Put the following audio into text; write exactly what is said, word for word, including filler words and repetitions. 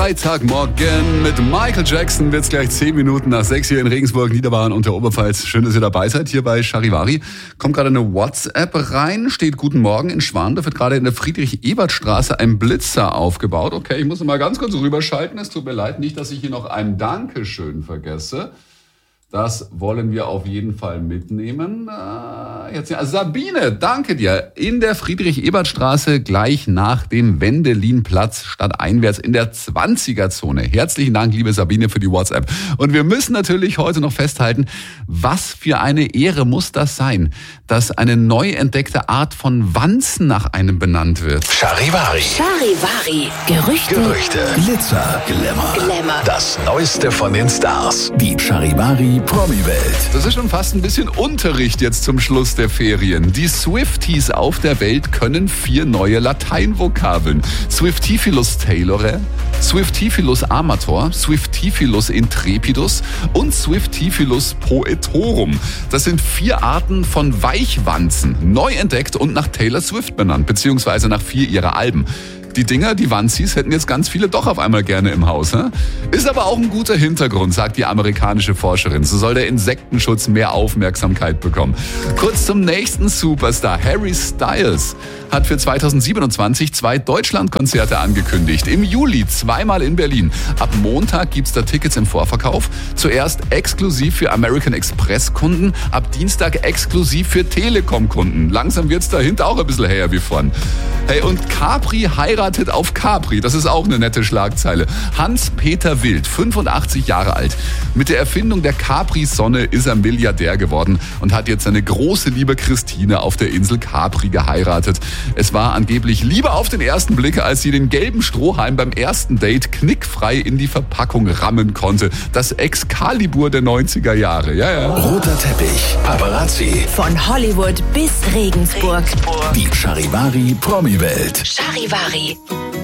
Freitagmorgen mit Michael Jackson wird's gleich zehn Minuten nach sechs hier in Regensburg, Niederbayern und der Oberpfalz. Schön, dass ihr dabei seid hier bei Charivari. Kommt gerade eine WhatsApp rein, steht Guten Morgen in Schwan. Da wird gerade in der Friedrich-Ebert-Straße ein Blitzer aufgebaut. Okay, ich muss mal ganz kurz rüberschalten. Es tut mir leid, nicht, dass ich hier noch ein Dankeschön vergesse. Das wollen wir auf jeden Fall mitnehmen. Äh, jetzt, also Sabine, danke dir. In der Friedrich-Ebert-Straße gleich nach dem Wendelin-Platz stadteinwärts in der zwanziger-Zone. Herzlichen Dank, liebe Sabine, für die WhatsApp. Und wir müssen natürlich heute noch festhalten, was für eine Ehre muss das sein, dass eine neu entdeckte Art von Wanzen nach einem benannt wird. Charivari. Charivari. Gerüchte. Gerüchte. Glitzer. Glamour. Glamour. Das Neueste von den Stars. Die Charivari Promi-Welt. Das ist schon fast ein bisschen Unterricht jetzt zum Schluss der Ferien. Die Swifties auf der Welt können vier neue Lateinvokabeln. Swiftifilus tailore, Swiftifilus amator, Swiftifilus intrepidus und Swiftifilus poetorum. Das sind vier Arten von Weichwanzen, neu entdeckt und nach Taylor Swift benannt, beziehungsweise nach vier ihrer Alben. Die Dinger, die Wanzis, hätten jetzt ganz viele doch auf einmal gerne im Haus. He? Ist aber auch ein guter Hintergrund, sagt die amerikanische Forscherin. So soll der Insektenschutz mehr Aufmerksamkeit bekommen. Kurz zum nächsten Superstar. Harry Styles hat für zweitausendsiebenundzwanzig zwei Deutschlandkonzerte angekündigt. Im Juli zweimal in Berlin. Ab Montag gibt's da Tickets im Vorverkauf. Zuerst exklusiv für American Express-Kunden, ab Dienstag exklusiv für Telekom-Kunden. Langsam wird's dahinter auch ein bisschen her wie vorn. Hey, und Capri heiratet auf Capri. Das ist auch eine nette Schlagzeile. Hans-Peter Wild, fünfundachtzig Jahre alt. Mit der Erfindung der Capri-Sonne ist er Milliardär geworden und hat jetzt seine große Liebe Christine auf der Insel Capri geheiratet. Es war angeblich Liebe auf den ersten Blick, als sie den gelben Strohhalm beim ersten Date knickfrei in die Verpackung rammen konnte. Das Excalibur der neunziger Jahre. Ja, ja. Roter Teppich. Paparazzi. Von Hollywood bis Regensburg. Die Charivari Promi-Welt. Charivari.